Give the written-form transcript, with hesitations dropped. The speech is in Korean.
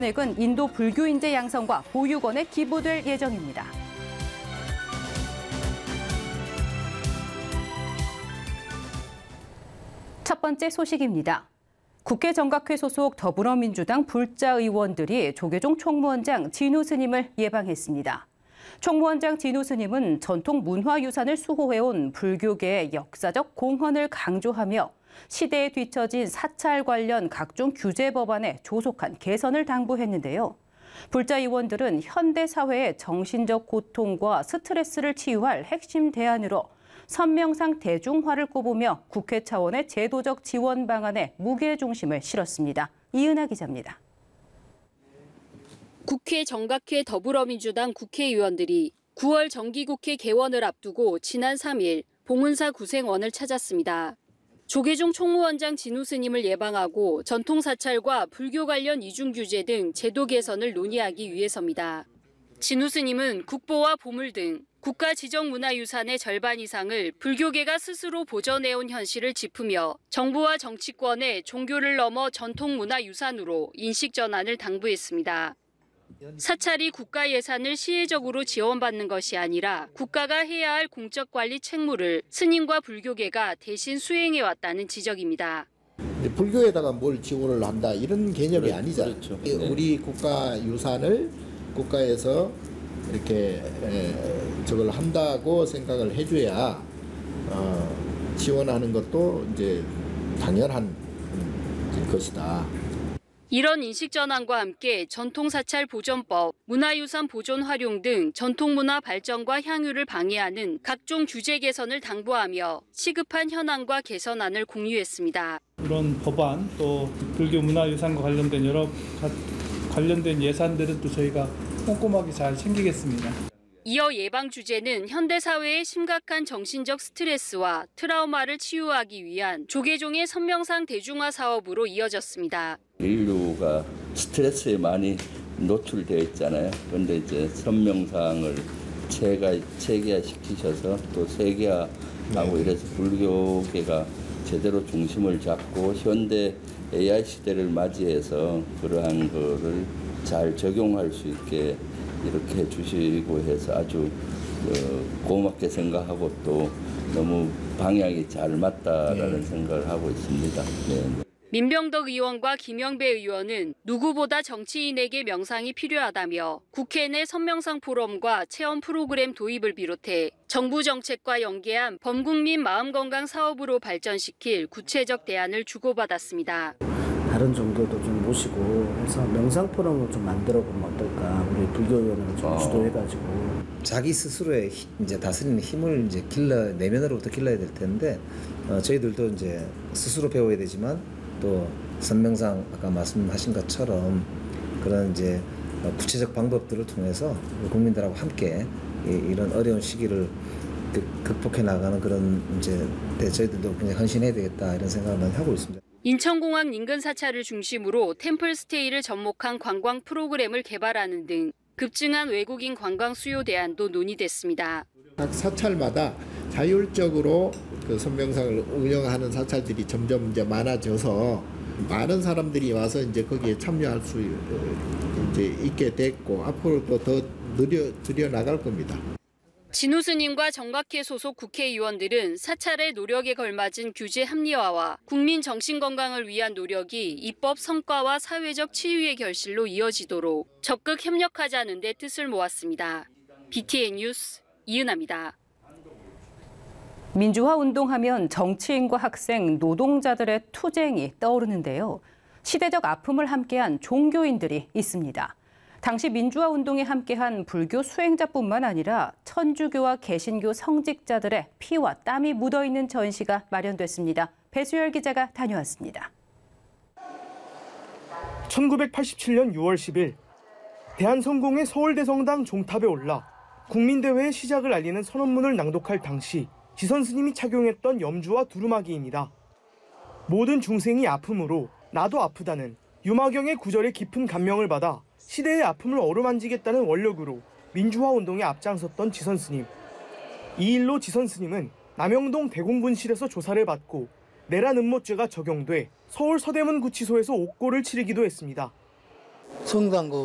금액은 인도 불교인재 양성과 보육원에 기부될 예정입니다. 첫 번째 소식입니다. 국회 정각회 소속 더불어민주당 불자 의원들이 조계종 총무원장 진우 스님을 예방했습니다. 총무원장 진우 스님은 전통 문화유산을 수호해온 불교계의 역사적 공헌을 강조하며 시대에 뒤처진 사찰 관련 각종 규제 법안에 조속한 개선을 당부했는데요. 불자 의원들은 현대 사회의 정신적 고통과 스트레스를 치유할 핵심 대안으로 선명상 대중화를 꼽으며 국회 차원의 제도적 지원 방안에 무게중심을 실었습니다. 이은하 기자입니다. 국회 정각회 더불어민주당 국회의원들이 9월 정기국회 개원을 앞두고 지난 3일 봉은사 구생원을 찾았습니다. 조계종 총무원장 진우 스님을 예방하고 전통사찰과 불교 관련 이중규제 등 제도 개선을 논의하기 위해서입니다. 진우 스님은 국보와 보물 등 국가 지정문화유산의 절반 이상을 불교계가 스스로 보존해온 현실을 짚으며 정부와 정치권의 종교를 넘어 전통문화유산으로 인식전환을 당부했습니다. 사찰이 국가 예산을 시혜적으로 지원받는 것이 아니라 국가가 해야 할 공적관리 책무를 스님과 불교계가 대신 수행해왔다는 지적입니다. 불교에다가 뭘 지원을 한다 이런 개념이 아니잖아요. 그렇죠. 우리 국가 유산을 국가에서 이렇게 저걸 한다고 생각을 해줘야 지원하는 것도 이제 당연한 것이다. 이런 인식 전환과 함께 전통사찰 보존법, 문화유산 보존 활용 등 전통문화 발전과 향유를 방해하는 각종 규제 개선을 당부하며 시급한 현안과 개선안을 공유했습니다. 이런 법안 또 불교 문화유산과 관련된 여러 관련된 예산들은 또 저희가 꼼꼼하게 잘 챙기겠습니다. 이어 예방 주제는 현대사회의 심각한 정신적 스트레스와 트라우마를 치유하기 위한 조계종의 선명상 대중화 사업으로 이어졌습니다. 인류가 스트레스에 많이 노출되어 있잖아요. 그런데 이제 선명상을 체계화시키셔서 또 세계화하고 이래서 불교계가 제대로 중심을 잡고 현대 AI 시대를 맞이해서 그러한 거를 잘 적용할 수 있게 이렇게 해주시고 해서 아주 고맙게 생각하고 또 너무 방향이 잘 맞다라는 생각을 하고 있습니다. 네. 민병덕 의원과 김영배 의원은 누구보다 정치인에게 명상이 필요하다며 국회 내 선명상 포럼과 체험 프로그램 도입을 비롯해 정부 정책과 연계한 범국민 마음건강 사업으로 발전시킬 구체적 대안을 주고받았습니다. 다른 종교도 좀 모시고 해서 명상 포럼을 좀 만들어 보면 어떨까? 우리 불교 의원을 좀 주도해가지고 자기 스스로의 이제 다스리는 힘을 이제 내면으로부터 길러야 될 텐데 저희들도 이제 스스로 배워야 되지만 또 선명상 아까 말씀하신 것처럼 그런 이제 구체적 방법들을 통해서 국민들하고 함께 이런 어려운 시기를 극복해 나가는 그런 이제 저희들도 굉장히 헌신해야 되겠다 이런 생각을 많이 하고 있습니다. 인천공항 인근 사찰을 중심으로 템플스테이를 접목한 관광 프로그램을 개발하는 등 급증한 외국인 관광 수요 대안도 논의됐습니다. 각 사찰마다 자율적으로 그 선명상을 운영하는 사찰들이 점점 이제 많아져서 많은 사람들이 와서 이제 거기에 참여할 수 이제 있게 됐고 앞으로도 더 늘려 나갈 겁니다. 진우 스님과 정각회 소속 국회의원들은 사찰의 노력에 걸맞은 규제 합리화와 국민 정신 건강을 위한 노력이 입법 성과와 사회적 치유의 결실로 이어지도록 적극 협력하자는 데 뜻을 모았습니다. BTN 뉴스 이은하입니다. 민주화 운동하면 정치인과 학생, 노동자들의 투쟁이 떠오르는데요. 시대적 아픔을 함께한 종교인들이 있습니다. 당시 민주화 운동에 함께한 불교 수행자뿐만 아니라 천주교와 개신교 성직자들의 피와 땀이 묻어있는 전시가 마련됐습니다. 배수열 기자가 다녀왔습니다. 1987년 6월 10일 대한성공회 서울대성당 종탑에 올라 국민대회의 시작을 알리는 선언문을 낭독할 당시 지선 스님이 착용했던 염주와 두루마기입니다. 모든 중생이 아픔으로 나도 아프다는 유마경의 구절에 깊은 감명을 받아 시대의 아픔을 어루만지겠다는 원력으로 민주화 운동에 앞장섰던 지선 스님. 이 일로 지선 스님은 남영동 대공분실에서 조사를 받고 내란 음모죄가 적용돼 서울 서대문 구치소에서 옥고를 치르기도 했습니다. 성당 그